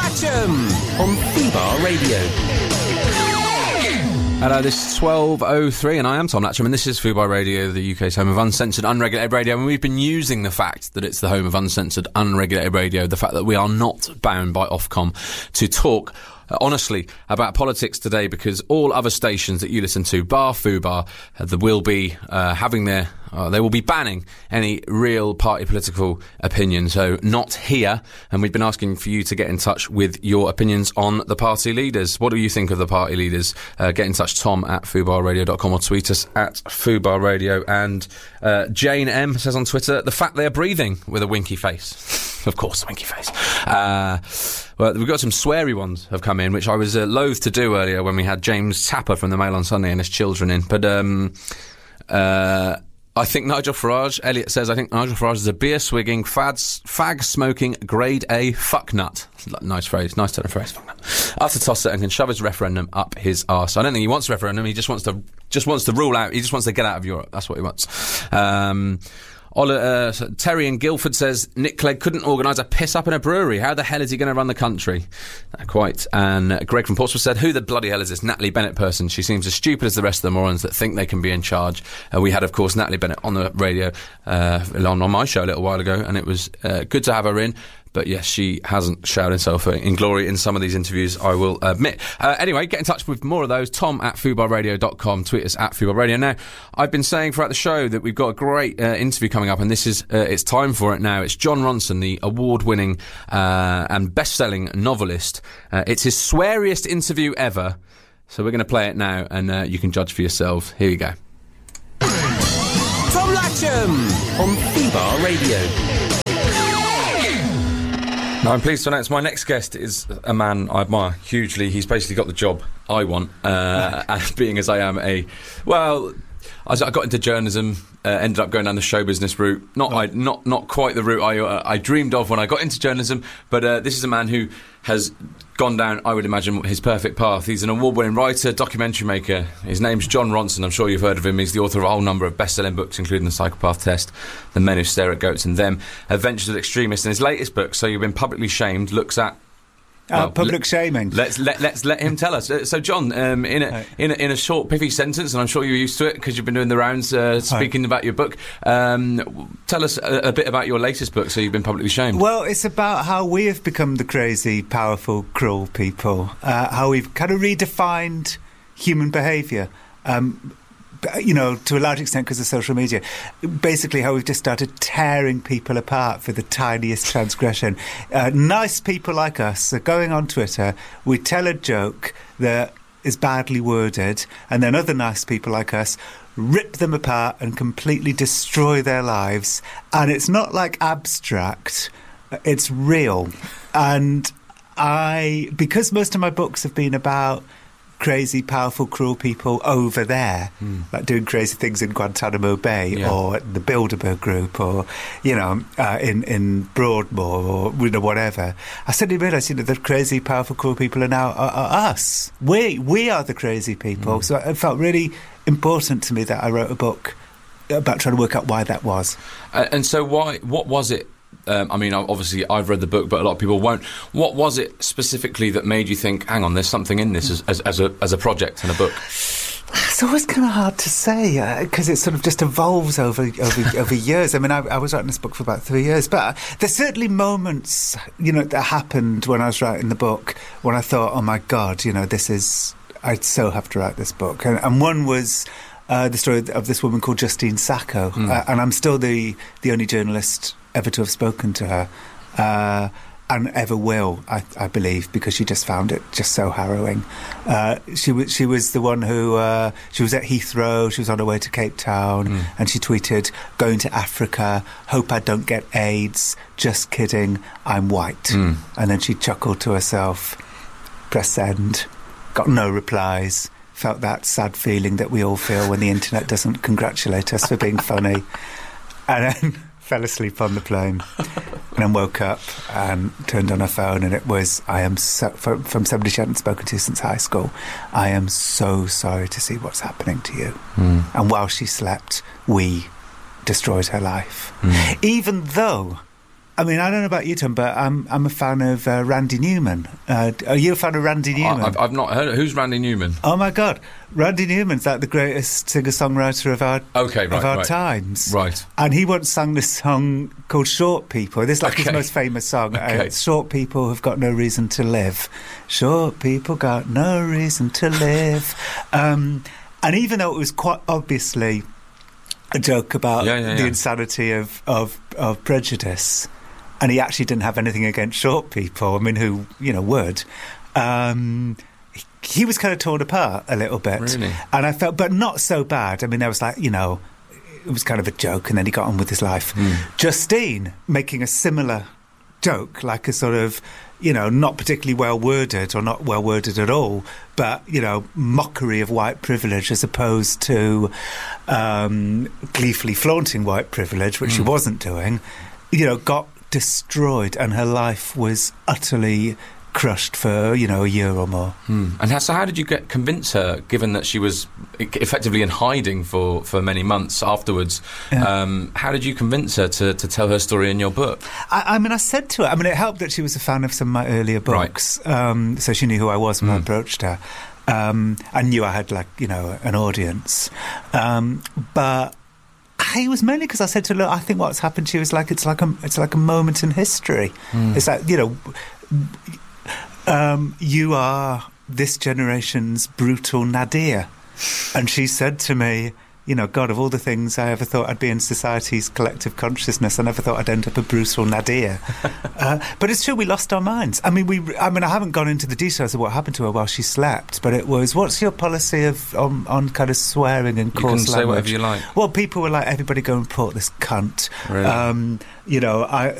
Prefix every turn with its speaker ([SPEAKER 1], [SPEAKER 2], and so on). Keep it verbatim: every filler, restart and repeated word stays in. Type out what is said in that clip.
[SPEAKER 1] Latcham on Fubar Radio.
[SPEAKER 2] Hello, this is twelve oh three and I am Tom Latcham and this is Fubar Radio, the U K's home of uncensored, unregulated radio, and we've been using the fact that it's the home of uncensored, unregulated radio, the fact that we are not bound by Ofcom, to talk uh, honestly about politics today, because all other stations that you listen to, bar Fubar, uh, there will be uh, having their Uh, they will be banning any real party political opinion, so not here. And we've been asking for you to get in touch with your opinions on the party leaders. What do you think of the party leaders? Uh, get in touch, Tom at fubar radio dot com, or tweet us at Fubar Radio. And uh, Jane M says on Twitter, the fact they're breathing with a winky face. Of course, a winky face. Uh, well, we've got some sweary ones have come in, which I was uh, loath to do earlier when we had James Tapper from the Mail on Sunday and his children in. But, um... Uh, I think Nigel Farage, Elliot says, I think Nigel Farage is a beer-swigging, fads, fag-smoking, grade A fucknut. Nice phrase, nice turn of phrase, fucknut. Utter tosser and can shove his referendum up his arse. I don't think he wants a referendum, he just wants to just wants to rule out, he just wants to get out of Europe. That's what he wants. Um... Ola, uh, Terry in Guildford says Nick Clegg couldn't organise a piss-up in a brewery. How the hell is he going to run the country? Not quite. And uh, Greg from Portsmouth said, who the bloody hell is this Natalie Bennett person? She seems as stupid as the rest of the morons that think they can be in charge. Uh, we had, of course, Natalie Bennett on the radio uh, on, on my show a little while ago, and it was uh, good to have her in. But yes, she hasn't showered herself in glory in some of these interviews, I will admit. Uh, anyway, get in touch with more of those. Tom at fubar radio dot com. Tweet us at Fubar Radio. Now, I've been saying throughout the show that we've got a great uh, interview coming up, and this is uh, it's time for it now. It's Jon Ronson, the award-winning uh, and best-selling novelist. Uh, it's his sweariest interview ever. So we're going to play it now, and uh, you can judge for yourselves. Here you go.
[SPEAKER 1] Tom Latcham on Fubar Radio.
[SPEAKER 2] Now, I'm pleased to announce my next guest is a man I admire hugely. He's basically got the job I want, uh, and being as I am a, well, I got into journalism, uh, ended up going down the show business route. Not, oh. I, not, not quite the route I, uh, I dreamed of when I got into journalism, but uh, this is a man who has gone down, I would imagine, his perfect path. He's an award-winning writer, documentary maker. His name's Jon Ronson. I'm sure you've heard of him. He's the author of a whole number of best-selling books, including The Psychopath Test, The Men Who Stare at Goats and Them, Adventures of Extremists. And his latest book, So You've Been Publicly Shamed, looks at
[SPEAKER 3] Uh, well, public let, shaming.
[SPEAKER 2] Let's let let's let him tell us. Uh, so, John, um, in a, right. in a in a short, pithy sentence, and I'm sure you're used to it because you've been doing the rounds, uh, speaking right. about your book. Um, tell us a, a bit about your latest book. So, you've been publicly shamed.
[SPEAKER 3] Well, it's about how we have become the crazy, powerful, cruel people. Uh, how we've kind of redefined human behaviour. Um, you know, to a large extent because of social media. Basically how we've just started tearing people apart for the tiniest transgression. Uh, nice people like us are going on Twitter, we tell a joke that is badly worded, and then other nice people like us rip them apart and completely destroy their lives. And it's not like abstract, it's real. And I, because most of my books have been about crazy, powerful, cruel people over there, mm. like doing crazy things in Guantanamo Bay yeah. or the Bilderberg Group or, you know, uh, in, in Broadmoor or, you know, whatever. I suddenly realised, you know, the crazy, powerful, cruel people are now are, are us. We, we are the crazy people. Mm. So it felt really important to me that I wrote a book about trying to work out why that was.
[SPEAKER 2] Uh, and so why, what was it? Um, I mean, obviously, I've read the book, but a lot of people won't. What was it specifically that made you think, hang on, there's something in this as, as, as, a, as a project and a book?
[SPEAKER 3] It's always kind of hard to say because uh, it sort of just evolves over over, over years. I mean, I, I was writing this book for about three years, but there's certainly moments, you know, that happened when I was writing the book when I thought, oh, my God, you know, this is... I so have to write this book. And, and one was... Uh, the story of this woman called Justine Sacco, mm. uh, and I'm still the the only journalist ever to have spoken to her, uh, and ever will, I, I believe, because she just found it just so harrowing. Uh, she was she was the one who uh, she was at Heathrow. She was on her way to Cape Town, mm. and she tweeted, "Going to Africa. Hope I don't get AIDS. Just kidding. I'm white." Mm. And then she chuckled to herself, pressed send, got no replies. Felt that sad feeling that we all feel when the internet doesn't congratulate us for being funny, and then fell asleep on the plane, and then woke up and turned on her phone, and it was, I am so, from, from somebody she hadn't spoken to since high school, I am so sorry to see what's happening to you. Mm. And while she slept, we destroyed her life. Mm. Even though I mean, I don't know about you, Tom, but I'm I'm a fan of uh, Randy Newman. Uh, are you a fan of Randy Newman?
[SPEAKER 2] I've, I've not heard of Who's Randy Newman?
[SPEAKER 3] Oh, my God. Randy Newman's like the greatest singer-songwriter of our,
[SPEAKER 2] okay, right,
[SPEAKER 3] of our
[SPEAKER 2] right.
[SPEAKER 3] times.
[SPEAKER 2] Right.
[SPEAKER 3] And he once sang this song called Short People. This is like
[SPEAKER 2] okay.
[SPEAKER 3] his most famous song.
[SPEAKER 2] Okay.
[SPEAKER 3] Uh, Short people have got no reason to live. Short people got no reason to live. um, and even though it was quite obviously a joke about
[SPEAKER 2] yeah, yeah,
[SPEAKER 3] the
[SPEAKER 2] yeah.
[SPEAKER 3] insanity of, of, of prejudice, and he actually didn't have anything against short people, I mean, who, you know, would... Um, he was kind of torn apart a little bit.
[SPEAKER 2] Really?
[SPEAKER 3] And I felt, but not so bad. I mean, there was like, you know, it was kind of a joke, and then he got on with his life.
[SPEAKER 2] Mm.
[SPEAKER 3] Justine making a similar joke, like a sort of, you know, not particularly well worded or not well worded at all, but, you know, mockery of white privilege as opposed to um, gleefully flaunting white privilege, which mm. she wasn't doing, you know, got destroyed, and her life was utterly crushed for, you know, a year or more.
[SPEAKER 2] Hmm. And how, so how did you get convince her, given that she was effectively in hiding for, for many months afterwards? Yeah. Um, how did you convince her to, to tell her story in your book?
[SPEAKER 3] I, I mean, I said to her, I mean, it helped that she was a fan of some of my earlier books, right. um, so she knew who I was when mm. I approached her. Um, I knew I had, like, you know, an audience. Um, but... It was mainly because I said to her, look, I think what's happened to you is like it's like a it's like a moment in history. Mm. It's like, you know, um, you are this generation's brutal Nadir. And she said to me, you know, God, of all the things I ever thought I'd be in society's collective consciousness, I never thought I'd end up a brutal Nadir. uh, but it's true, we lost our minds. I mean, we. I mean, I haven't gone into the details of what happened to her while she slept, but it was, what's your policy of on, on kind of swearing and coarse language?
[SPEAKER 2] You can say whatever you like.
[SPEAKER 3] Well, people were like, everybody go and report this cunt.
[SPEAKER 2] Really?
[SPEAKER 3] Um, you know, I,